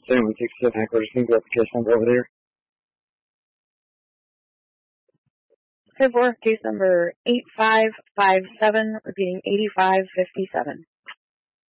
7167 headquarters, can you go up the case number over there? 4 case number 8557, repeating 8557.